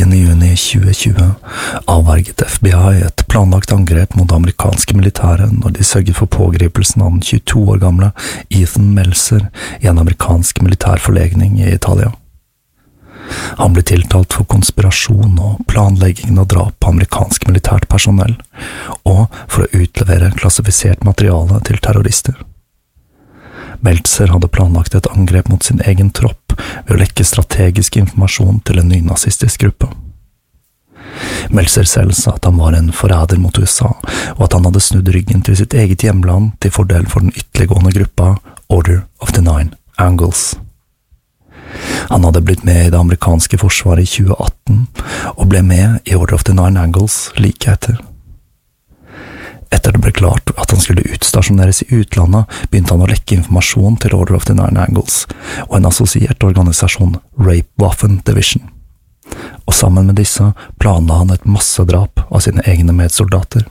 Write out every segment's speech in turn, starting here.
juni 2020 avverget FBI et planlagt angrep mot det amerikanske militæret når de sørget for pågripelsen av den 22 år gamle Ethan Meltzer i en amerikansk militærforlegning i Italia. Han ble tiltalt for konspirasjon og planlegging av drap på amerikansk militært personell, og for å utlevere klassifisert materiale til terrorister. Meltzer hadde planlagt et angrep mot sin egen tropp ved å lekke strategisk informasjon til en nynazistisk gruppe. Meltzer selv sa at han var en forræder mot USA, og at han hadde snudd ryggen til sitt eget hjemland til fordel for den ytterliggående gruppa Order of the Nine Angles. Han hadde blitt med i det amerikanske forsvaret i 2018, og ble med i Order of the Nine Angles like etter. Etter det ble klart at han skulle utstasjoneres i utlandet, begynte han å lekke informasjon til Order of the Nine Angles og en assosiert organisasjon, Rape Waffen Division. Og sammen med disse planla han et massedrap av sine egne medsoldater.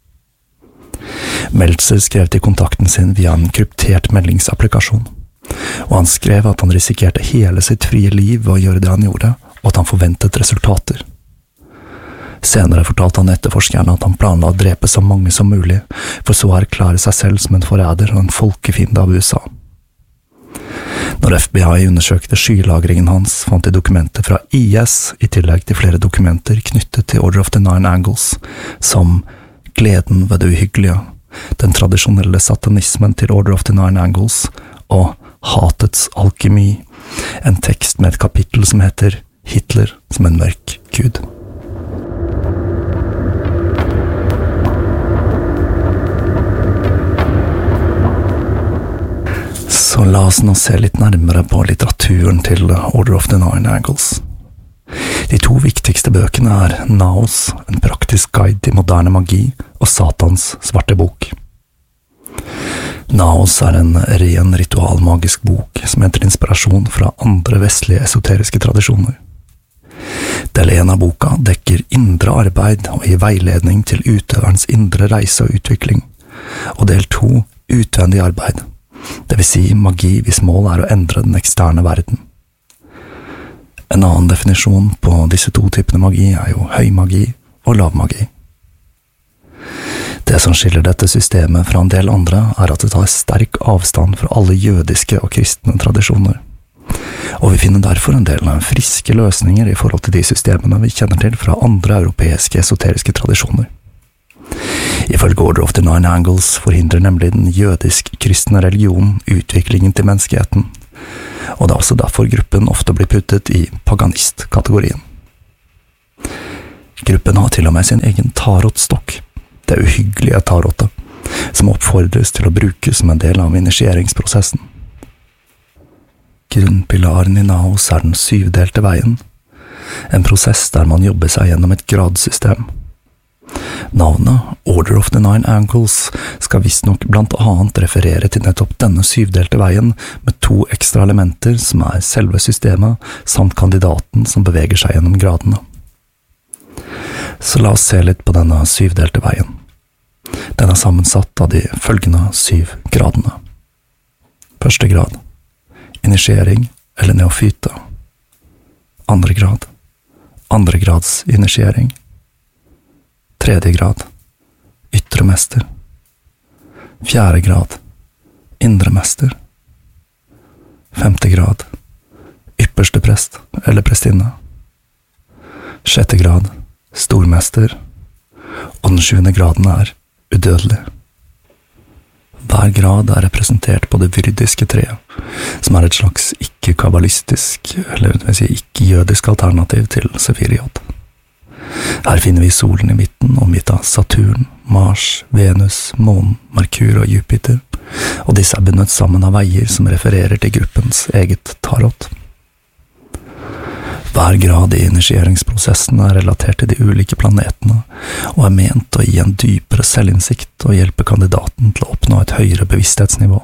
Meltzer skrev til kontakten sin via en kryptert meldingsapplikasjon, og han skrev at han risikerte hele sitt frie liv ved å gjøre det han gjorde, og at han forventet resultater. Senere fortalte han etterforskerne at han planla å drepe så mange som mulig, for så å erklære seg selv som en forræder og en folkefiende av USA. Når FBI undersøkte skylagringen hans, fant de dokumenter fra IS i tillegg til flere dokumenter knyttet til Order of the Nine Angles, som gleden ved det uhyggelige, den tradisjonelle satanismen til Order of the Nine Angles og hatets alkemi, en tekst med et kapittel som heter Hitler som en mørk gud. Så la oss nå se litt nærmere på litteraturen til Order of the Nine Angles. De to viktigste bøkene er Naos, en praktisk guide til moderne magi, og Satans svarte bok. Naos er en ren ritualmagisk bok som henter inspirasjon fra andre vestlige esoteriske tradisjoner. Del 1 av boka dekker indre arbeid og gir veiledning til utøverens indre reise og utvikling, og del 2 utvendig arbeid. Det vil si magi hvis målet er å endre den eksterne verden. En annen definisjon på disse to typene magi er jo høymagi og lavmagi. Det som skiller dette systemet fra en del andre er at det tar sterk avstand fra alle jødiske og kristne tradisjoner. Og vi finner derfor en del friske løsninger i forhold til de systemene vi kjenner til fra andre europeiske esoteriske tradisjoner. Ifølge Order of the Nine Angles forhindrer nemlig den jødisk-kristne religionen utviklingen til menneskeheten, og det er også derfor gruppen ofte blir puttet i paganist-kategorien. Gruppen har til og med sin egen tarotstokk, det uhyggelige tarotet, som oppfordres til å brukes som en del av initieringsprosessen. Grunnpilaren i Naos er den 7-delte veien, en prosess der man jobber seg gjennom et gradsystem. Navnet Order of the Nine Angles skal visstnok blant annet referere til nettopp denne 7-delte veien med 2 ekstra elementer som er selve systemet samt kandidaten som beveger seg gjennom gradene. Så la oss se litt på denne 7-delte veien. Den er sammensatt av de følgende 7 gradene. Første grad, initiering eller neofyte. Andre grad, andre grads initiering. Tredje grad, ytre mester. Fjerde grad, indre mester. Femte grad, ypperste prest eller prestinne. Sjette grad, stormester. Og den 7. graden er udødelig. Hver grad er representert på det vyrdiske treet, som er et slags ikke-kabbalistisk, eller det vil si ikke-jødisk alternativ til Sefiriot. Her finner vi solen i midten, omgitt av Saturn, Mars, Venus, Månen, Merkur og Jupiter, og disse er bundet sammen av veier som refererer til gruppens eget tarot. Hver grad i initieringsprosessen er relatert til de ulike planetene, og er ment å gi en dypere selvinnsikt og hjelpe kandidaten til å oppnå et høyere bevissthetsnivå.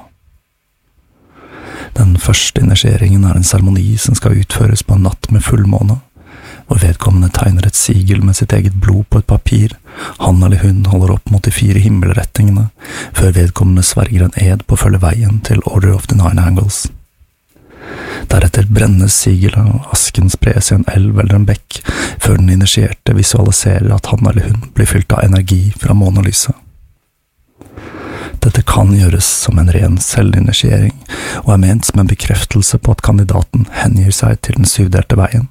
Den første initieringen er en seremoni som skal utføres på en natt med fullmåne, hvor vedkommende tegner et sigel med sitt eget blod på et papir, han eller hun holder opp mot de 4 himmelretningene, før vedkommende sverger en ed på å følge veien til Order of the Nine Angles. Deretter brennes sigelet, og asken spres i en elv eller en bekk, før den initierte visualiserer at han eller hun blir fylt av energi fra månelyset. Dette kan gjøres som en ren selvinitiering, og er ment som en bekreftelse på at kandidaten hengir seg til den syvdelte veien.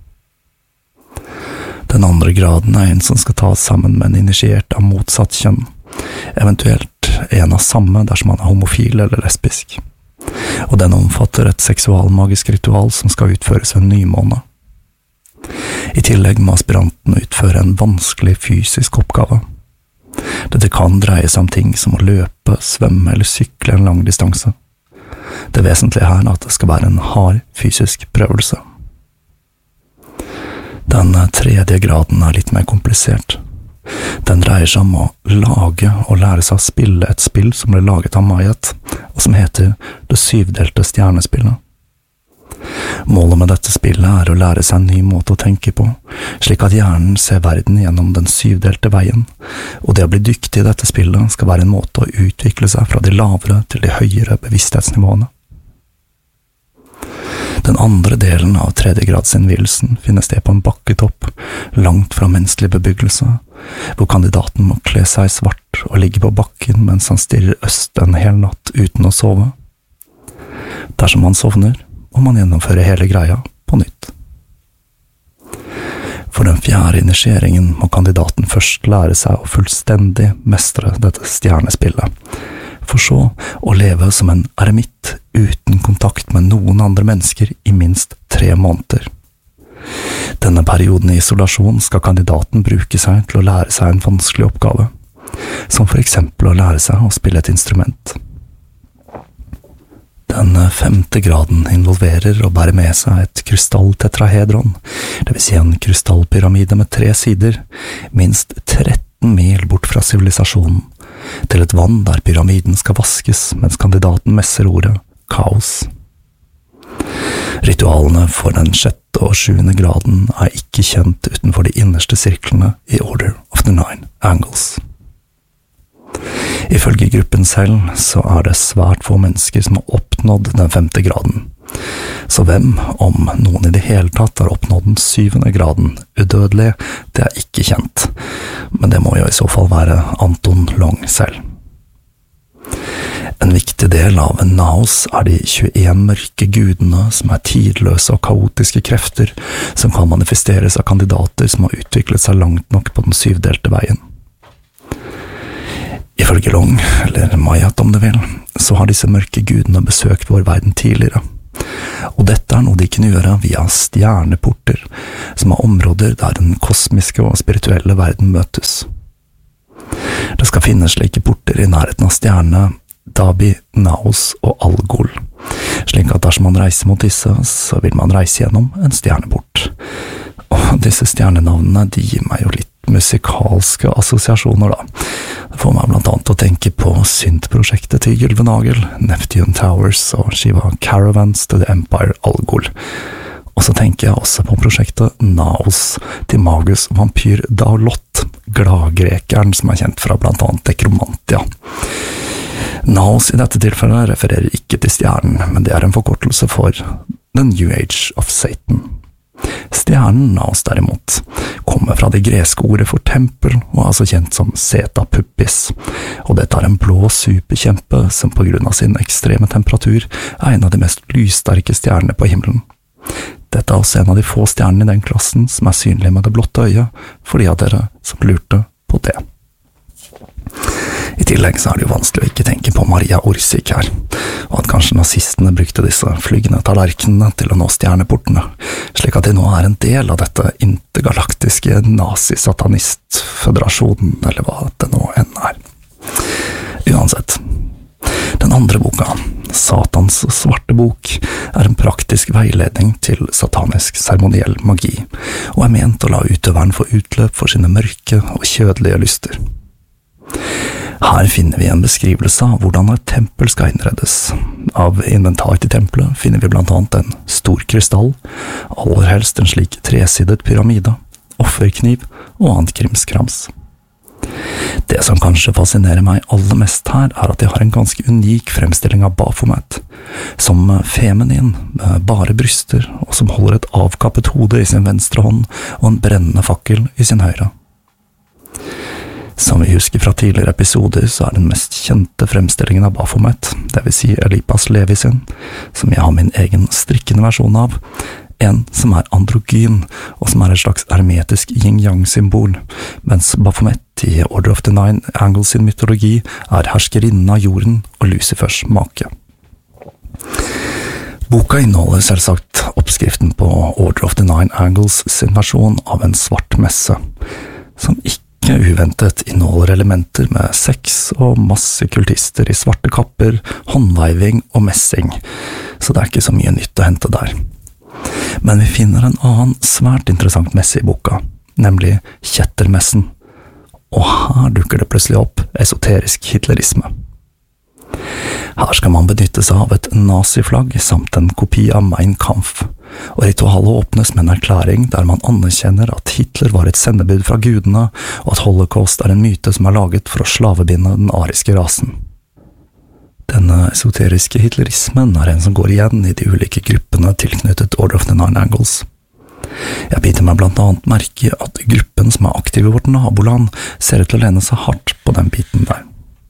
Den andre graden er en som skal tas sammen med en initiert av motsatt kjønn, eventuelt en av samme dersom man er homofil eller lesbisk. Og den omfatter et seksualmagisk ritual som skal utføres ved nymåne. I tillegg må aspiranten utføre en vanskelig fysisk oppgave. Dette kan dreie seg om ting som å løpe, svømme eller sykle en lang distanse. Det vesentlige her er at det skal være en hard fysisk prøvelse. Den tredje graden er litt mer komplisert. Den dreier seg om å lage og lære seg å spille et spill som ble laget av Mayat, og som heter Det syvdelte stjernespillet. Målet med dette spillet er å lære seg en ny måte å tenke på, slik at hjernen ser verden gjennom den syvdelte veien, og det å bli dyktig i dette spillet skal være en måte å utvikle seg fra de lavere til de høyere bevissthetsnivåene. Den andre delen av tredjegradsinnvielsen finner sted på en bakketopp, langt fra menneskelig bebyggelse, hvor kandidaten må kle seg i svart og ligge på bakken mens han stirrer øst en hel natt uten å sove. Dersom han sovner, må man gjennomføre hele greia på nytt. For den fjerde initieringen må kandidaten først lære seg å fullstendig mestre dette stjernespillet, for så å leve som en eremitt uten kontakt med noen andre mennesker i minst 3 måneder. Denne perioden i isolasjon skal kandidaten bruke seg til å lære seg en vanskelig oppgave, som for eksempel å lære seg å spille et instrument. Den femte graden involverer å bære med seg et krystalltetrahedron, det vil si en krystallpyramide med 3 sider, minst 13 mil bort fra sivilisasjonen, til et vann der pyramiden skal vaskes mens kandidaten messer ordet kaos. Ritualene for den 6. og 7. graden er ikke kjent utenfor de innerste sirklene i Order of the Nine Angles. Ifølge gruppen selv så er det svært få mennesker som har oppnådd den 5. graden. Så hvem, om noen i det hele tatt har oppnådd den 7. graden udødelig, det er ikke kjent, men det må jo i så fall være Anton Long selv. En viktig del av Naos er de 21 mørke gudene som er tidløse og kaotiske krefter som kan manifesteres av kandidater som har utviklet seg langt nok på den syvdelte veien. Ifølge Long, eller Mayat om du vil, så har disse mørke gudene besøkt vår verden tidligere. Og dette er noe de kunne gjøre via stjerneporter, som er områder der den kosmiske og spirituelle verden møtes. Det skal finnes slike porter i nærheten av stjernene Dabi, Naos og Algol, slik at dersom man reiser mot disse, så vil man reise gjennom en stjerneport. Og disse stjernenavnene, de gir meg jo litt musikalske assosiasjoner da. Det får meg blant annet å tenke på syntprosjektet til Gylvenagel, Neptune Towers og skiva Caravans to the Empire Algol. Og så tenker jeg også på prosjektet Naos til Magus Vampyr Daolot, gladgrekeren som er kjent fra blant annet Dekromantia. Naos i dette tilfellet refererer ikke til stjernen, men det er en forkortelse for The New Age of Satan. Stjernen Naos derimot kommer fra det greske ordet for tempel og er altså kjent som Zeta Puppis, og dette er en blå superkjempe som på grunn av sin ekstreme temperatur er en av de mest lyssterke stjernene på himmelen. Dette er også en av de få stjernene i den klassen som er synlige med det blotte øyet, for de av dere som lurte på det. I tillegg så er det jo vanskelig å ikke tenke på Maria Orsik her, og at kanskje nazistene brukte disse flygende tallerkenene til å nå stjerneportene, slik at de nå er en del av dette intergalaktiske nazisatanistføderasjonen, eller hva det nå enn er. Uansett, den andre boka, Satans svarte bok, er en praktisk veiledning til satanisk seremoniell magi, og er ment å la utøveren få utløp for sine mørke og kjødelige lyster. Her finner vi en beskrivelse av hvordan et tempel skal innredes. Av inventar til tempelet finner vi blant annet en stor krystall, aller helst en slik tresidet pyramide, offerkniv og annet krimskrams. Det som kanskje fascinerer meg aller mest her, er at de har en ganske unik fremstilling av Baphomet, som feminin, med bare bryster, og som holder et avkappet hode i sin venstre hånd og en brennende fakkel i sin høyre. Som vi husker fra tidligere episoder, så er den mest kjente fremstillingen av Baphomet, det vil si Elipas Levi sin, som jeg har min egen strikkende versjon av, en som er androgyn, og som er et slags hermetisk yin-yang-symbol, mens Baphomet i Order of the Nine Angles sin mytologi er herskerinnen av jorden og Lucifers make. Boka inneholder selvsagt oppskriften på Order of the Nine Angles sin versjon av en svart messe, som ikke uventet inneholder elementer med sex og masse kultister i svarte kapper, håndveiving og messing, så det er ikke så mye nytt å hente der. Men vi finner en annen svært interessant messe i boka, nemlig kjettermessen, og her dukker det plutselig opp esoterisk hitlerisme. Her skal man benytte seg av et naziflagg samt en kopi av Mein Kampf, og ritualet åpnes med en erklæring der man anerkjenner at Hitler var et sendebud fra gudene, og at holocaust er en myte som er laget for å slavebinde den ariske rasen. Denne esoteriske hitlerismen er en som går igjen i de ulike gruppene tilknyttet Order of the Nine Angles. Jeg biter meg blant annet merke i at gruppen som er aktiv i vårt naboland ser ut til å lene seg hardt på den biten der.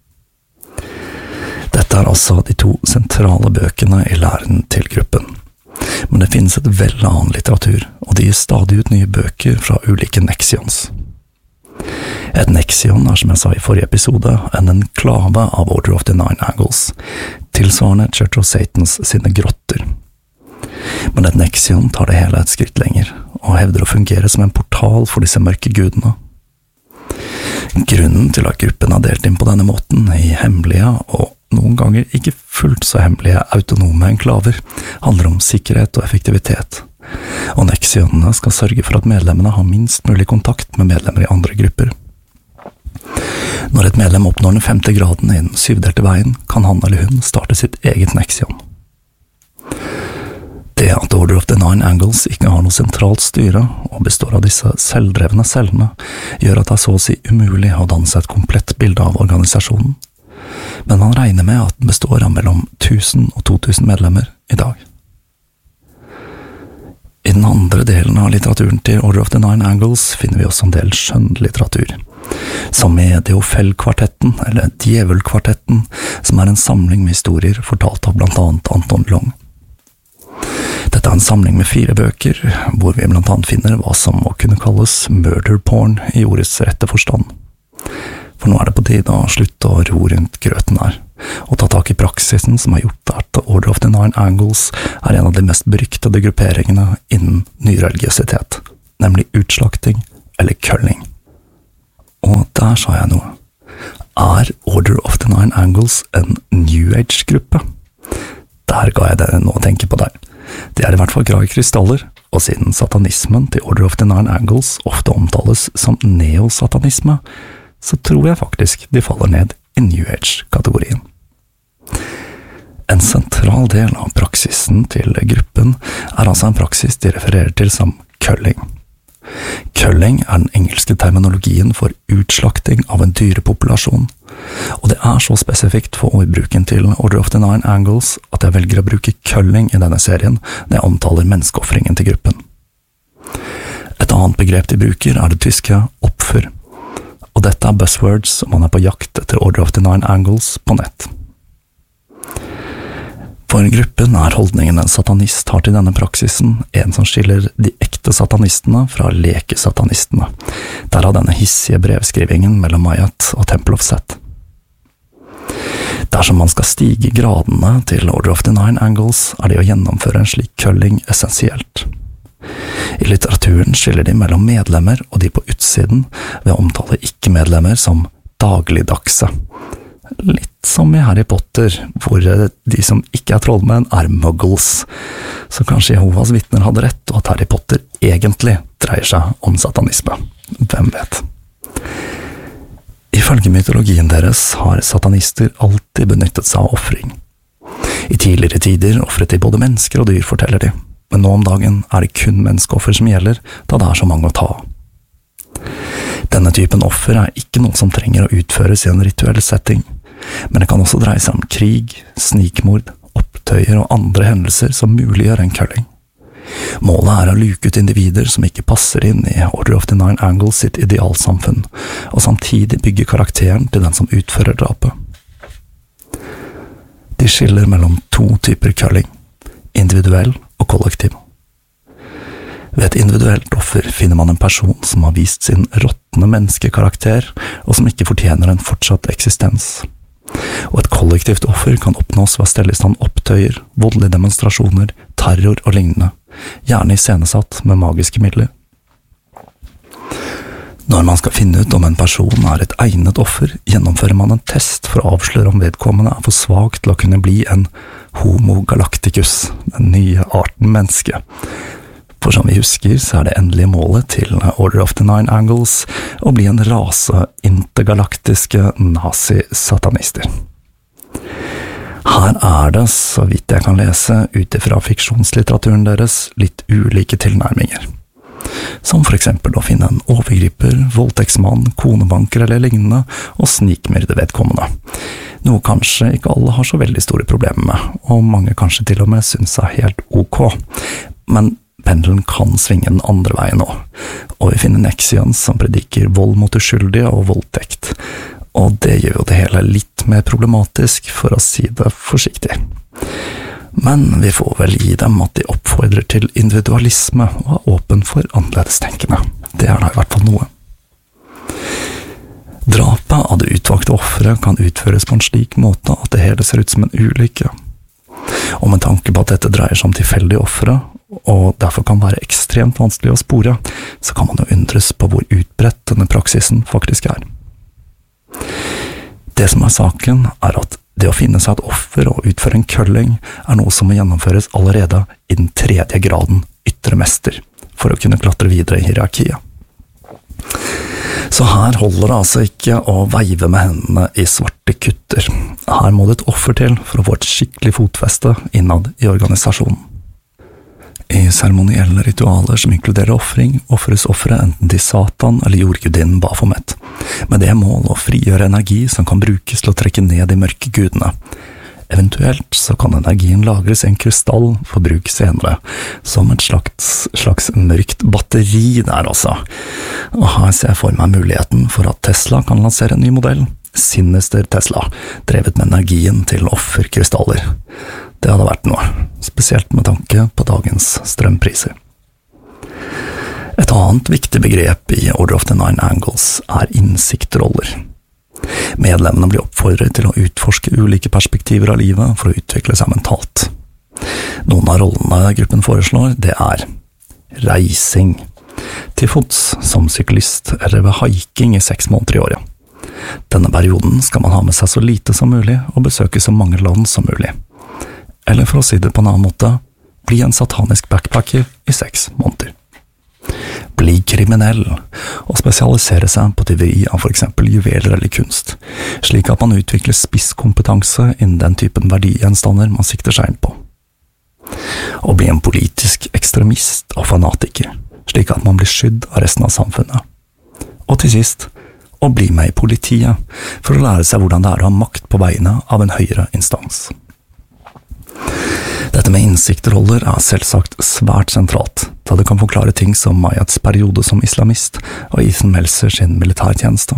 Dette er altså de to sentrale bøkene i læren til gruppen. Men det finnes et vell av annen litteratur, og de gir stadig ut nye bøker fra ulike nexions. Et nexion er, som jeg sa i forrige episode, en enklave av Order of the Nine Angles, tilsvarende Church of Satans sine grotter. Men et nexion tar det hele et skritt lenger, og hevder å fungere som en portal for disse mørke gudene. Grunnen til at gruppen er delt inn på denne måten, i hemmelige og noen ganger ikke fullt så hemmelige autonome enklaver, handler om sikkerhet og effektivitet. Og nexionene skal sørge for at medlemmene har minst mulig kontakt med medlemmer i andre grupper. Når et medlem oppnår den 5. graden i den 7-delte veien, kan han eller hun starte sitt eget nexion. Det at Order of the Nine Angles ikke har noe sentralt styre, og består av disse selvdrevne cellene, gjør at det er så å si umulig å danne seg et komplett bilde av organisasjonen. Men man regner med at den består av mellom 1000 og 2000 medlemmer i dag. I den andre delen av litteraturen til Order of the Nine Angles finner vi også en del skjønnlitteratur, som i Deofel-kvartetten, eller Djevel-kvartetten, som er en samling med historier fortalt av blant annet Anton Long. Dette er en samling med 4 bøker, hvor vi blant annet finner hva som må kunne kalles murder porn i ordets rette forstand. For nå er det på tide å slutte å ro rundt grøten her, og ta tak i praksisen som har gjort at Order of the Nine Angles er en av de mest beryktede grupperingene innen nyreligiøsitet, nemlig utslakting eller kølling. Og der sa jeg noe. Er Order of the Nine Angles en New Age-gruppe? Der ga jeg dere noe å tenke på der. De er i hvert fall glad i krystaller, og siden satanismen til Order of the Nine Angles ofte omtales som neosatanisme, så tror jeg faktisk de faller ned i New Age-kategorien. En sentral del av praksisen til gruppen er altså en praksis de refererer til som kølling. Kølling er den engelske terminologien for utslakting av en dyrepopulasjon, og det er så spesifikt for ordbruken til Order of the Nine Angles at jeg velger å bruke kølling i denne serien når jeg omtaler menneskeoffringen til gruppen. Et annet begrep de bruker er det tyske oppfør, og dette er buzzwords om man er på jakt etter Order of the Nine Angles på nett. For gruppen er holdningen en satanist har til denne praksisen en som skiller de ekte satanistene fra lekesatanistene, derav denne hissige brevskrivingen mellom Mayat og Temple of Set. Dersom man skal stige gradene til Order of the Nine Angles, er det å gjennomføre en slik kølling essensielt. I litteraturen skiller de mellom medlemmer og de på utsiden ved å omtale ikke-medlemmer som dagligdagse. Litt som i Harry Potter, hvor de som ikke er trollmenn er muggles. Så kanskje Jehovas vitner hadde rett, og at Harry Potter egentlig dreier seg om satanisme. Hvem vet? Ifølge mytologien deres har satanister alltid benyttet seg av offring. I tidligere tider offret de både mennesker og dyr, forteller de, men nå om dagen er det kun menneskeoffer som gjelder, da det er så mange å ta av. Denne typen offer ikke noe som trenger å utføres i en rituell setting, men det kan også dreie seg om krig, snikmord, opptøyer og andre hendelser som muliggjør en culling. Målet å luke ut individer som ikke passer inn i Order of the Nine Angles sitt idealsamfunn, og samtidig bygge karakteren til den som utfører drapet. De skiller mellom to typer culling, individuell og kollektiv. Ved et individuelt offer finner man en person som har vist sin råtne menneskekarakter, og som ikke fortjener en fortsatt eksistens. Og et kollektivt offer kan oppnås ved å stelle i stand opptøyer, voldelige demonstrasjoner, terror og lignende, gjerne iscenesatt med magiske midler. Når man skal finne ut om en person et egnet offer, gjennomfører man en test for å avsløre om vedkommende for svak til å kunne bli en Homo galacticus, den nye arten menneske. For som vi husker, så det endelige målet til Order of the Nine Angles å bli en rase intergalaktiske nazi-satanister. Her det, så vidt jeg kan lese, ut ifra fiksjonslitteraturen deres, litt ulike tilnærminger. Som for eksempel å finne en overgriper, voldtektsmann, konebanker eller lignende, og snikmyrde vedkommende. Noe kanskje ikke alle har så veldig store problemer med, og mange kanskje til og med synes helt ok. Men pendelen kan svinge den andre veien nå, og vi finner Nexians som prediker vold mot uskyldige og voldtekt, og det gjør jo det hele litt mer problematisk, for å si det forsiktig. Men vi får vel gi dem at de oppfordrer til individualisme og åpen for annerledestenkende. Det da i hvert fall noe. Drapet av det utvalgte offeret kan utføres på en slik måte at det hele ser ut som en ulykke. Og med tanke på at dette dreier seg om tilfeldige offere, og derfor kan være ekstremt vanskelig å spore, så kan man jo undres på hvor utbredt denne praksisen faktisk er. Det som saken at det å finne seg et offer og utføre en culling noe som må gjennomføres allerede i den 3. graden ytre mester, for å kunne klatre videre i hierarkiet. Så her holder det altså ikke å veive med hendene i svarte kutter. Her må det et offer til for å få et skikkelig fotfeste innad i organisasjonen. I seremonielle ritualer som inkluderer offring, offres offeret enten til Satan eller jordgudinnen Baphomet, med det mål å frigjøre energi som kan brukes til å trekke ned de mørke gudene. Eventuelt så kan energien lagres i en krystall for bruk senere, som et slags mørkt batteri der altså. Og her ser jeg for meg muligheten for at Tesla kan lansere en ny modell, Sinister Tesla, drevet med energien til offerkrystaller. Det hadde vært noe, spesielt med tanke på dagens strømpriser. Et annet viktig begrep i Order of the Nine Angles innsiktroller. Medlemmene blir oppfordret til å utforske ulike perspektiver av livet for å utvikle seg mentalt. Noen av rollene gruppen foreslår, det reising, til fots som syklist eller ved hiking i 6 måneder i året. Denne perioden skal man ha med seg så lite som mulig og besøke så mange land som mulig. Eller for å si det på en annen måte, bli en satanisk backpacker i 6 måneder. Bli kriminell, og spesialisere seg på tyveri av for eksempel juveler eller kunst, slik at man utvikler spisskompetanse innen den typen verdigjenstander man sikter seg inn på. Og bli en politisk ekstremist og fanatiker, slik at man blir skydd av resten av samfunnet. Og til sist, å bli med i politiet, for å lære seg hvordan det å ha makt på vegne av en høyere instans. Dette med innsiktroller selvsagt svært sentralt, da det kan forklare ting som Mayats periode som islamist og Ethan Meltzer sin militærtjeneste.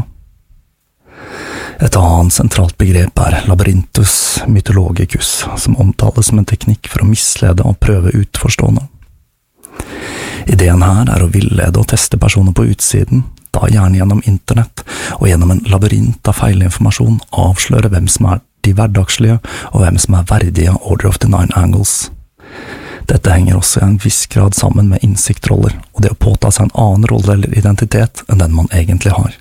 Et annet sentralt begrep labyrinthus mytologicus, som omtales som en teknikk for å mislede og prøve utforstående. Ideen her å villede og teste personer på utsiden, da gjerne gjennom internett, og gjennom en labyrint av feilinformasjon avsløre hvem som de hverdagslige, og hvem som verdige Order of the Nine Angles. Dette henger også i en viss grad sammen med innsiktroller, og det å påta seg en annen rolle eller identitet enn den man egentlig har.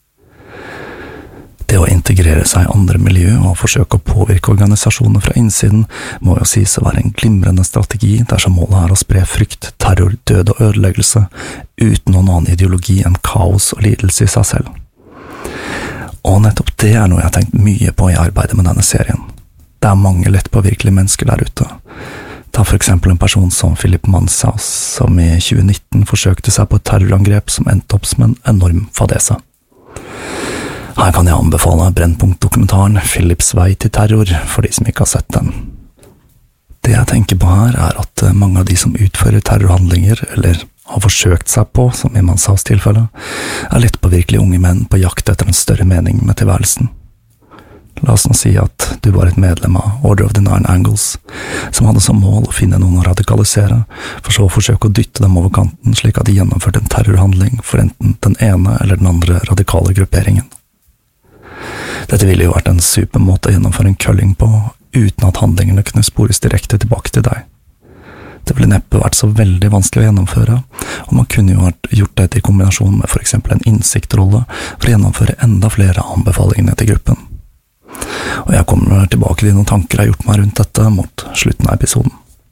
Det å integrere seg i andre miljø og forsøke å påvirke organisasjoner fra innsiden må jo sies å være en glimrende strategi dersom målet å spre frykt, terror, død og ødeleggelse uten noen annen ideologi enn kaos og lidelse i seg selv. Og nettopp det noe jeg har tenkt mye på i arbeidet med denne serien. Det mange lettpåvirkelige mennesker der ute. Ta for eksempel en person som Philip Manshaus, som i 2019 forsøkte seg på et terrorangrep som endte opp som en enorm fadese. Her kan jeg anbefale Brennpunkt-dokumentaren Philips vei til terror, for de som ikke har sett den. Det jeg tenker på her at mange av de som utfører terrorhandlinger, eller har forsøkt seg på, som i Manshaus tilfelle, lettpåvirkelige unge menn på jakt etter en større mening med tilværelsen. La oss nå si at du var et medlem av Order of the Nine Angles, som hadde som mål å finne noen å radikalisere, for så å forsøke å dytte dem over kanten slik at de gjennomførte en terrorhandling for enten den ene eller den andre radikale grupperingen. Dette ville jo vært en super måte å gjennomføre en kølling på, uten at handlingene kunne spores direkte tilbake til deg. Det ville neppe vært så veldig vanskelig å gjennomføre, og man kunne jo gjort dette i kombinasjon med for eksempel en innsiktsrolle for å gjennomføre enda flere anbefalingene til gruppen. Og jeg kommer tilbake til noen tanker jeg har gjort meg rundt dette mot slutten av episoden.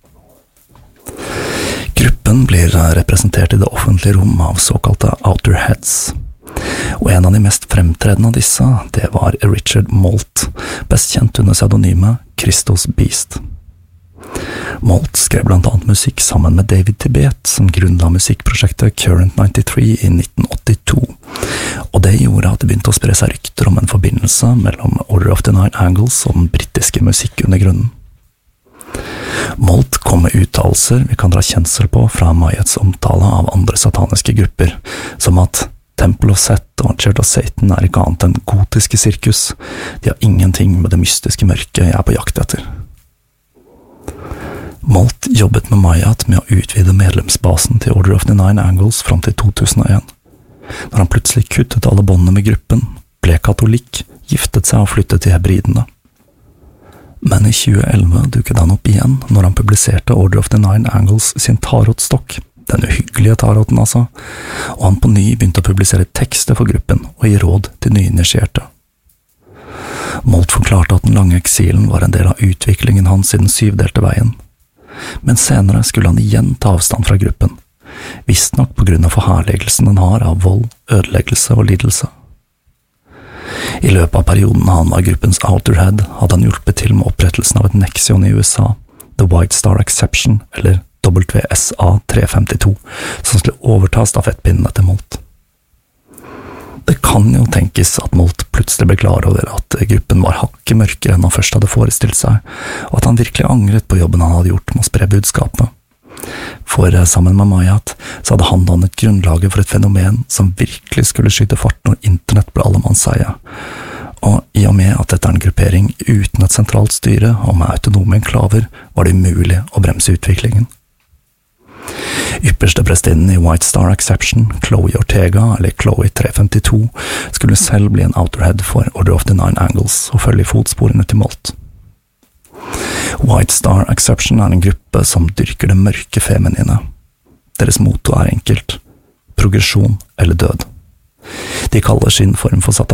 Gruppen blir representert i det offentlige rom av såkalte outer heads, og en av de mest fremtredende av disse, det var Richard Molt, best kjent under pseudonymet Christos Beast. Molt skrev blant annet musikk sammen med David Tibet, som grunnla musikkprosjektet Current 93 i 1982, og det gjorde at det begynte å spre seg rykter om en forbindelse mellom Order of the Nine Angles og den britiske musikkundergrunnen. Molt kom med uttalelser vi kan dra kjensel på fra Mayets omtale av andre sataniske grupper, som at Temple of Set og Church of Satan ikke annet enn gotiske sirkus, de har ingenting med det mystiske mørket jeg på jakt etter. Molt jobbet med Mayat med å utvide medlemsbasen til Order of the Nine Angles fram til 2001, når han plutselig kuttet alle båndene med gruppen, ble katolikk, giftet seg og flyttet til Hebridene. Men i 2011 dukket han opp igjen når han publiserte Order of the Nine Angles sin tarotstokk, den uhyggelige taroten altså, og han på ny begynte å publisere tekster for gruppen og gi råd til nyinitierte. Molt forklarte at den lange eksilen var en del av utviklingen hans i den syvdelte veien, men senere skulle han igjen ta avstand fra gruppen, visstnok på grunn av forherligelsen den har av vold, ødeleggelse og lidelse. I løpet av perioden han var gruppens outerhead, hadde han hjulpet til med opprettelsen av et Nexion i USA, The White Star Exception, eller WSA 352, som skulle overta stafettpinnene til Molt. Det kan jo tenkes at Molt plutselig ble klar over at gruppen var hakket mørkere enn han først hadde forestilt seg, og at han virkelig angret på jobben han hadde gjort med å spre budskapet. For sammen med Mayat så hadde han dannet grunnlaget for et fenomen som virkelig skulle skyte fart når internett ble allemannseie. Og i og med at dette er en gruppering uten et sentralt styre og med autonome enklaver, var det umulig å bremse utviklingen. Ypperste prestinnen i White Star Exception, Chloe Ortega, eller Chloe 352, skulle selv bli en outerhead for Order of the Nine Angles og følge fotsporene til Molt. White Star Exception er en gruppe som dyrker det mørke feminine. Deres motto er enkelt: progresjon eller død. De kaller sin form for satanisme